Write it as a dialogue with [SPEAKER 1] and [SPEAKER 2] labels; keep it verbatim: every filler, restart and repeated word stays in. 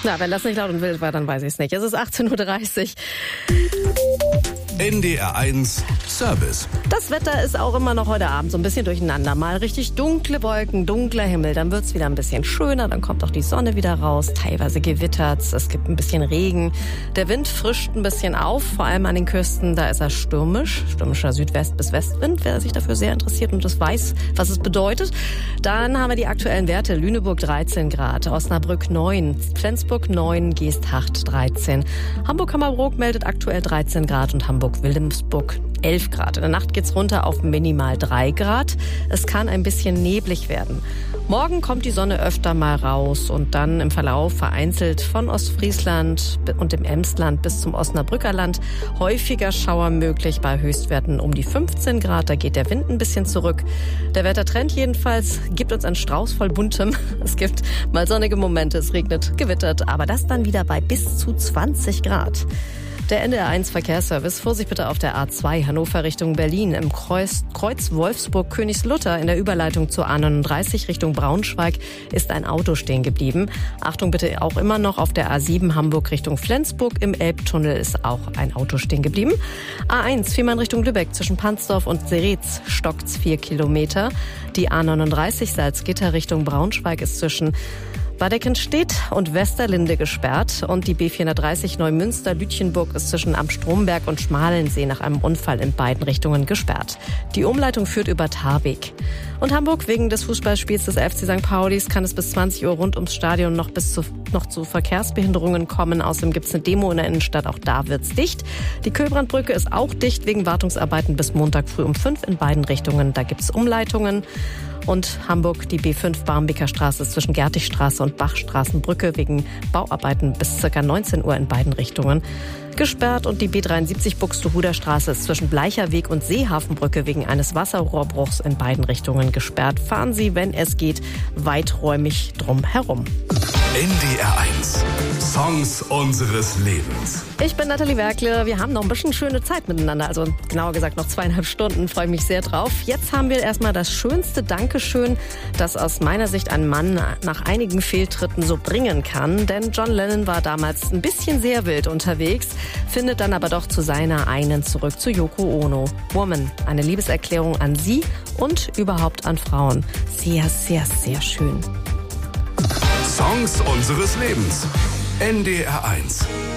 [SPEAKER 1] Na, wenn das nicht laut und wild war, dann weiß ich es nicht. Es ist achtzehn Uhr dreißig.
[SPEAKER 2] N D R eins Service.
[SPEAKER 1] Das Wetter ist auch immer noch heute Abend so ein bisschen durcheinander. Mal richtig dunkle Wolken, dunkler Himmel, dann wird's wieder ein bisschen schöner, dann kommt auch die Sonne wieder raus. Teilweise gewittert's, es gibt ein bisschen Regen. Der Wind frischt ein bisschen auf, vor allem an den Küsten, da ist er stürmisch. Stürmischer Südwest- bis Westwind, wer sich dafür sehr interessiert und das weiß, was es bedeutet. Dann haben wir die aktuellen Werte. Lüneburg dreizehn Grad, Osnabrück neun, Flensburg neun, Geesthacht dreizehn. Hamburg-Hammerbrook meldet aktuell dreizehn Grad und Hamburg-Wilhelmsburg elf Grad. In der Nacht geht's runter auf minimal drei Grad. Es kann ein bisschen neblig werden. Morgen kommt die Sonne öfter mal raus und dann im Verlauf vereinzelt von Ostfriesland und dem Emsland bis zum Osnabrücker Land häufiger Schauer möglich bei Höchstwerten um die fünfzehn Grad. Da geht der Wind ein bisschen zurück. Der Wettertrend jedenfalls gibt uns einen Strauß voll Buntem. Es gibt mal sonnige Momente, es regnet, gewittert, aber das dann wieder bei bis zu zwanzig Grad. Der N D R eins Verkehrsservice. Vorsicht bitte auf der A zwei Hannover Richtung Berlin. Im Kreuz, Kreuz Wolfsburg-Königslutter in der Überleitung zur A neununddreißig Richtung Braunschweig ist ein Auto stehen geblieben. Achtung bitte auch immer noch auf der A sieben Hamburg Richtung Flensburg. Im Elbtunnel ist auch ein Auto stehen geblieben. A eins Fehmarn Richtung Lübeck zwischen Pansdorf und Seretz stockt's vier Kilometer. Die A neununddreißig Salzgitter Richtung Braunschweig ist zwischen Wadeckenstedt und Westerlinde gesperrt und die B vierhundertdreißig Neumünster-Lütjenburg ist zwischen Am Stromberg und Schmalensee nach einem Unfall in beiden Richtungen gesperrt. Die Umleitung führt über Tarweg. Und Hamburg, wegen des Fußballspiels des F C Sankt Paulis kann es bis zwanzig Uhr rund ums Stadion noch bis zu, noch zu Verkehrsbehinderungen kommen. Außerdem gibt es eine Demo in der Innenstadt, auch da wird's dicht. Die Köhlbrandbrücke ist auch dicht wegen Wartungsarbeiten bis Montag früh um fünf in beiden Richtungen. Da gibt's Umleitungen. Und Hamburg, die B fünf Barmbeker Straße ist zwischen Gertigstraße und Bachstraßenbrücke wegen Bauarbeiten bis ca. neunzehn Uhr in beiden Richtungen gesperrt. Und die B dreiundsiebzig Buxtehuder Straße ist zwischen Bleicherweg und Seehafenbrücke wegen eines Wasserrohrbruchs in beiden Richtungen gesperrt. Fahren Sie, wenn es geht, weiträumig drum herum.
[SPEAKER 2] N D R eins Songs unseres Lebens.
[SPEAKER 1] Ich bin Nathalie Werkle. Wir haben noch ein bisschen schöne Zeit miteinander. Also genauer gesagt noch zweieinhalb Stunden. Freue mich sehr drauf. Jetzt haben wir erstmal das schönste Dankeschön, das aus meiner Sicht ein Mann nach einigen Fehltritten so bringen kann. Denn John Lennon war damals ein bisschen sehr wild unterwegs, findet dann aber doch zu seiner einen zurück, zu Yoko Ono. Woman, eine Liebeserklärung an sie und überhaupt an Frauen. Sehr, sehr, sehr schön.
[SPEAKER 2] Songs unseres Lebens. N D R eins.